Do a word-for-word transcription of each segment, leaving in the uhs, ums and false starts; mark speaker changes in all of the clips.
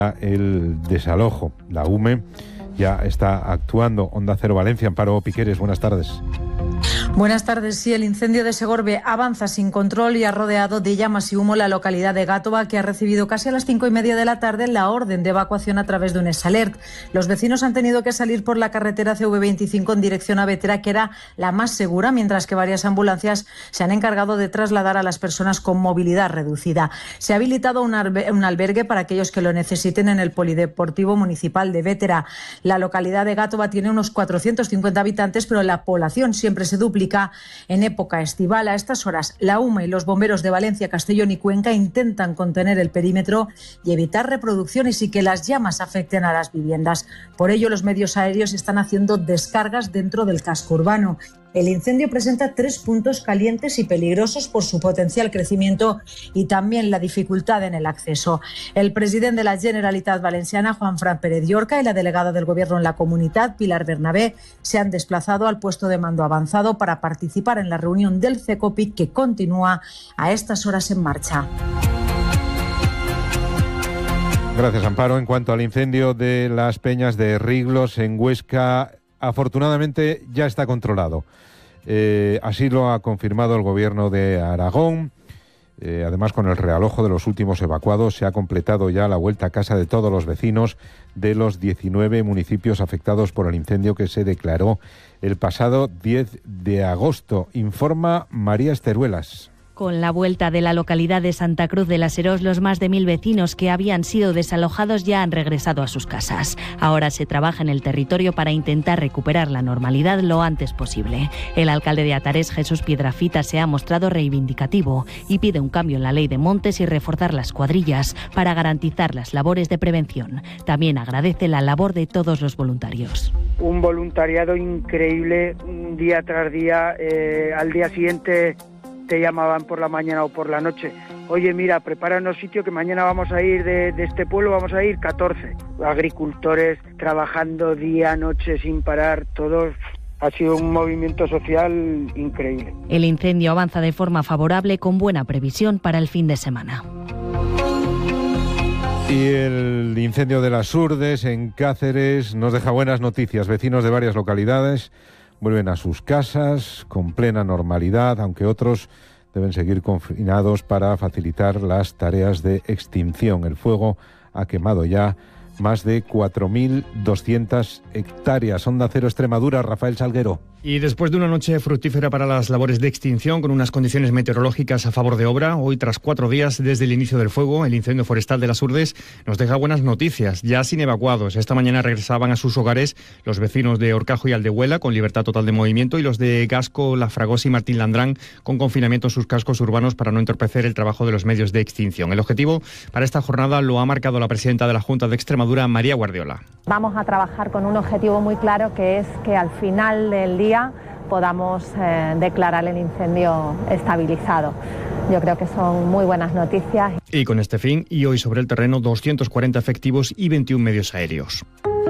Speaker 1: el desalojo. La U M E ya está actuando. Onda Cero Valencia, Amparo Piqueres, buenas tardes.
Speaker 2: Buenas tardes. Sí, el incendio de Segorbe avanza sin control y ha rodeado de llamas y humo la localidad de Gátova, que ha recibido casi a las cinco y media de la tarde la orden de evacuación a través de un S-Alert. Los vecinos han tenido que salir por la carretera C V veinticinco en dirección a Bétera, que era la más segura, mientras que varias ambulancias se han encargado de trasladar a las personas con movilidad reducida. Se ha habilitado un, albe- un albergue para aquellos que lo necesiten en el Polideportivo Municipal de Bétera. La localidad de Gátova tiene unos cuatrocientos cincuenta habitantes, pero la población siempre se duplica en época estival. A estas horas, la U M E y los bomberos de Valencia, Castellón y Cuenca intentan contener el perímetro y evitar reproducciones y que las llamas afecten a las viviendas. Por ello, los medios aéreos están haciendo descargas dentro del casco urbano. El incendio presenta tres puntos calientes y peligrosos por su potencial crecimiento y también la dificultad en el acceso. El presidente de la Generalitat Valenciana, Juanfran Pérez Llorca, y la delegada del Gobierno en la comunidad, Pilar Bernabé, se han desplazado al puesto de mando avanzado para participar en la reunión del CECOPIC, que continúa a estas horas en marcha.
Speaker 1: Gracias, Amparo. En cuanto al incendio de las Peñas de Riglos en Huesca, afortunadamente ya está controlado. Eh, así lo ha confirmado el Gobierno de Aragón. Eh, además, con el realojo de los últimos evacuados, se ha completado ya la vuelta a casa de todos los vecinos de los diecinueve municipios afectados por el incendio que se declaró el pasado diez de agosto. Informa María Esteruelas.
Speaker 3: Con la vuelta de la localidad de Santa Cruz de la Serós, los más de mil vecinos que habían sido desalojados ya han regresado a sus casas. Ahora se trabaja en el territorio para intentar recuperar la normalidad lo antes posible. El alcalde de Atarés, Jesús Piedrafita, se ha mostrado reivindicativo y pide un cambio en la ley de montes y reforzar las cuadrillas para garantizar las labores de prevención. También agradece la labor de todos los voluntarios.
Speaker 4: Un voluntariado increíble, día tras día, eh, al día siguiente te llamaban por la mañana o por la noche. Oye, mira, prepáranos sitio que mañana vamos a ir de, de este pueblo, vamos a ir catorce. Agricultores trabajando día, noche, sin parar, todos. Ha sido un movimiento social increíble.
Speaker 3: El incendio avanza de forma favorable con buena previsión para el fin de semana.
Speaker 1: Y el incendio de las Urdes en Cáceres nos deja buenas noticias. Vecinos de varias localidades vuelven a sus casas con plena normalidad, aunque otros deben seguir confinados para facilitar las tareas de extinción. El fuego ha quemado ya más de cuatro mil doscientas hectáreas. Onda Cero Extremadura, Rafael Salguero.
Speaker 5: Y después de una noche fructífera para las labores de extinción, con unas condiciones meteorológicas a favor de obra, hoy, tras cuatro días desde el inicio del fuego, el incendio forestal de las Urdes nos deja buenas noticias, ya sin evacuados. Esta mañana regresaban a sus hogares los vecinos de Horcajo y Aldehuela, con libertad total de movimiento, y los de Gasco, La Fragosa y Martín Landrán, con confinamiento en sus cascos urbanos para no entorpecer el trabajo de los medios de extinción. El objetivo para esta jornada lo ha marcado la presidenta de la Junta de Extremadura, María Guardiola.
Speaker 6: Vamos a trabajar con un objetivo muy claro, que es que al final del día podamos eh, declarar el incendio estabilizado. Yo creo que son muy buenas noticias.
Speaker 5: Y con este fin, y hoy sobre el terreno, doscientos cuarenta efectivos y veintiún medios aéreos.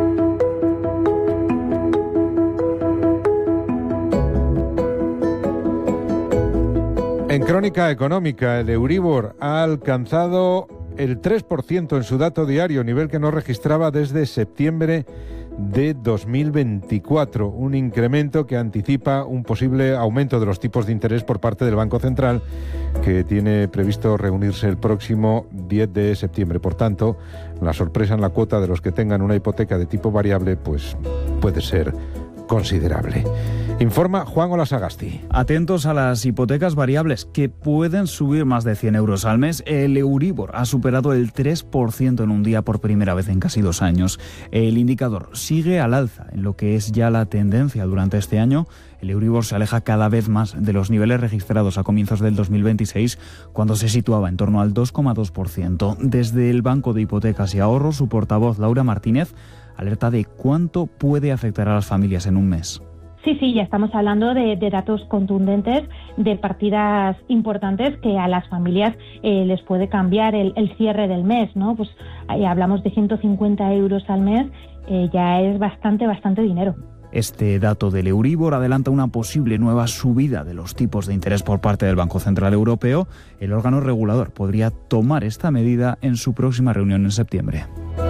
Speaker 1: En crónica económica, el Euribor ha alcanzado el tres por ciento en su dato diario, nivel que no registraba desde septiembre de dos mil veinticuatro, un incremento que anticipa un posible aumento de los tipos de interés por parte del Banco Central, que tiene previsto reunirse el próximo diez de septiembre. Por tanto, la sorpresa en la cuota de los que tengan una hipoteca de tipo variable pues puede ser considerable. Informa Juan Olasagasti.
Speaker 7: Atentos a las hipotecas variables, que pueden subir más de cien euros al mes. El Euribor ha superado el tres por ciento en un día por primera vez en casi dos años. El indicador sigue al alza en lo que es ya la tendencia durante este año. El Euribor se aleja cada vez más de los niveles registrados a comienzos del dos mil veintiséis, cuando se situaba en torno al dos coma dos por ciento. Desde el Banco de Hipotecas y Ahorros, su portavoz Laura Martínez alerta de cuánto puede afectar a las familias en un mes.
Speaker 8: Sí, sí, ya estamos hablando de, de datos contundentes, de partidas importantes que a las familias eh, les puede cambiar el, el cierre del mes, ¿no? Pues ahí hablamos de ciento cincuenta euros al mes, eh, ya es bastante, bastante dinero.
Speaker 7: Este dato del Euribor adelanta una posible nueva subida de los tipos de interés por parte del Banco Central Europeo. El órgano regulador podría tomar esta medida en su próxima reunión en septiembre.